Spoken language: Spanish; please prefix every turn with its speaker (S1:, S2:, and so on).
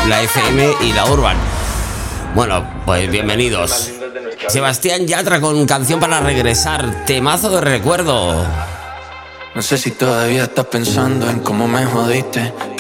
S1: la FM y la Urban. Bueno, pues bienvenidos. Sebastián Yatra con Canción para Regresar, temazo de recuerdo.
S2: No sé si todavía estás pensando en cómo me jodiste,